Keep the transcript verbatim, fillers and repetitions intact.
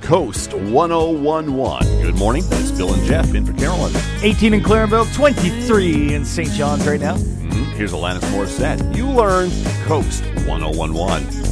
Coast one oh one one. Good morning. It's Bill and Jeff in for Carolyn. eighteen in Clarenville, twenty-three in Saint John's right now. Mm-hmm. Here's Alanis Morissette. You learn Coast one oh one one.